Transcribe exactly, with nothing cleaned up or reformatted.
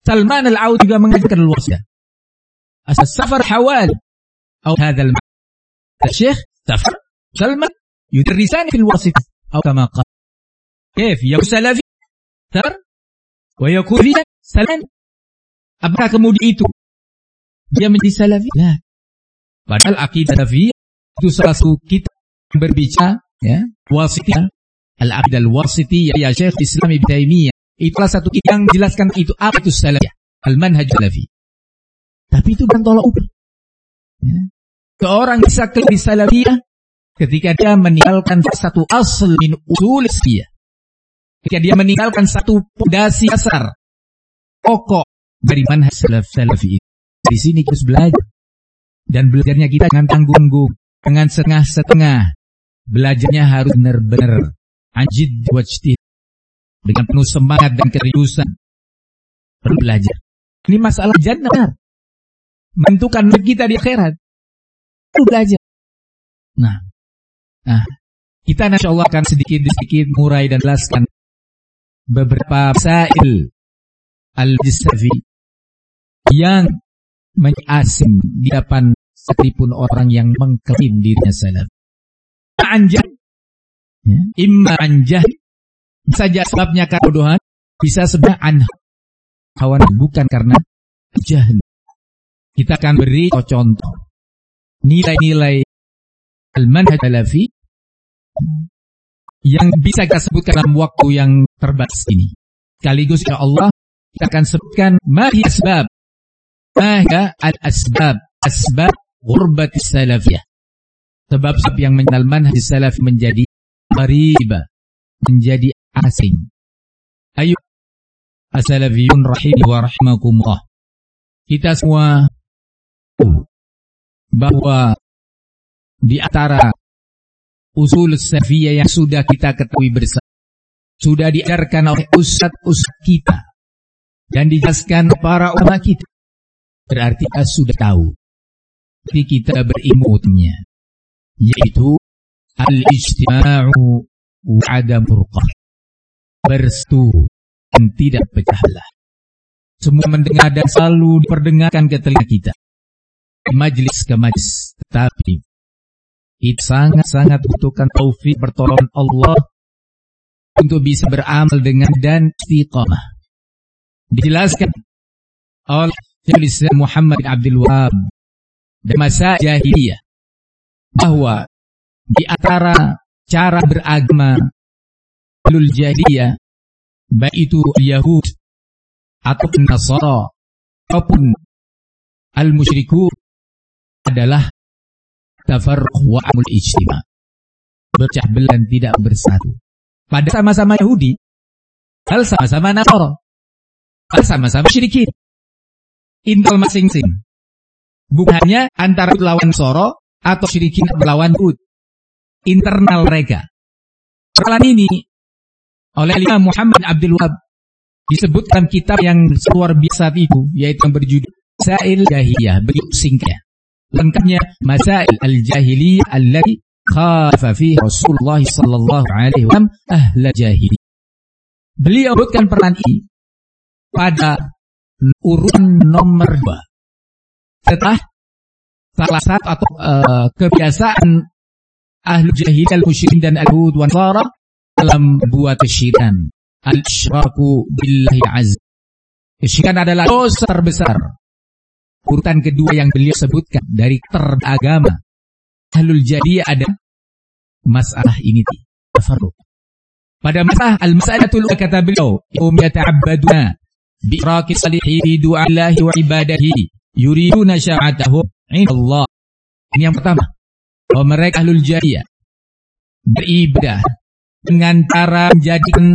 Salman Al-Aud juga mengajarkan luasnya. As-safar hawal atau hadzal ma'na. Syekh Safar Salman yudarrisani fil wasita atau kama qala. Kayf yakun salafi Safar wa yakun fi Salman? Apakah kemudian itu dia menjadi salafi? Lah. Padahal akidah salafi itu salah satu kita berbicara ya, wasitiyah, al-aqidah al-wasitiyah ya Syekh Islam Ibnu Taimiyah. Itulah satu kita yang menjelaskan itu apa itu salafiyah, al-manhaj salafi. Tapi itu bukan tolak ukur. Ya. Seorang bisa keluar salafiyah ketika dia meninggalkan satu asal min usul salafiyah. Ketika dia meninggalkan satu pondasi dasar pokok dari manhaj salaf salafi itu. Di sini kita harus belajar. Dan belajarnya kita dengan tanggung-tanggung, dengan setengah-setengah. Belajarnya harus benar-benar anjid wajtihad, dengan penuh semangat dan keseriusan. Perlu belajar. Ini masalah jannah. Menentukan kita di akhirat. Perlu belajar. Nah, nah kita insyaallah akan sedikit-sedikit murai dan jelaskan beberapa masail al-salafi yang asing di depan sekalipun orang yang mengklaim dirinya salaf. Anjah, ya. Imma anjah, bisa saja sebabnya kebodohan, bisa sebab anha, hawan, bukan karena jahil. Kita akan beri contoh nilai-nilai al-manhaj salafi yang bisa kita sebutkan dalam waktu yang terbatas ini. Sekaligus ya Allah kita akan sebutkan ma hiya asbab Maka al-asbab, asbab ghurbat salafiyah. Sebab-sebab yang mengenal manhaj salaf menjadi gharibah, menjadi asing. Ayo, as-salafiyun rahim wa rahimakumullah. Kita semua tahu bahwa di antara usul salafiyah yang sudah kita ketahui bersama, sudah diajarkan oleh ustaz-ustaz kita dan dijelaskan para ulama kita. Berarti kita sudah tahu. Tapi kita berilmu utamanya, yaitu al-ijtima'u wa adam furqah. Bersatu dan tidak pecah belah. Semua mendengar dan selalu diperdengarkan ke telinga kita. Majlis ke majlis. Tetapi itu sangat-sangat butuhkan taufik pertolongan Allah untuk bisa beramal dengan dan istiqamah. Dijelaskan oleh Syaikhul Islam Muhammad bin Abdul Wahab dan masa jahiliyah bahwa di antara cara beragama ahlul jahiliyah, baik itu Yahud atau Nasara ataupun al-musyrikun, adalah tafarruq wa amul ijtima', berpecah belah tidak bersatu. Pada sama-sama Yahudi, hal sama-sama Nasara, hal sama-sama musyrikin. Intel masing-masing. Bukan hanya antara lawan Soro atau syirikin melawan Hud. Internal mereka. Persoalan ini oleh Imam Muhammad Abdul Wahab disebutkan kitab yang luar biasa itu, yaitu yang berjudul Masail Jahiliyah, bentuk singkatnya. Lengkapnya Masail al-Jahiliyah allati khafa fi Rasulullah sallallahu alaihi wasallam ahla jahiliyah. Beliau sebutkan peran ini pada urutan nomor dua. Setelah salah satu atau uh, kebiasaan ahlu jahiliyah al-musyrikin dan al-Yahud wa Nasara dalam buat kesyirikan, al-isyraku billahi azza. Kesyirikan adalah dosa terbesar. Urutan kedua yang beliau sebutkan dari teragama ahlul jahiliyah ada masalah ini, tafarruq. Pada masalah al-mas'alatul kata beliau, um yata'abbaduna bi'raqi salihi du'allahi wa ibadahi yuriduna sya'atahu indallah. Ini yang pertama, bahwa mereka ahlul jahiliyah beribadah dengan cara menjadikan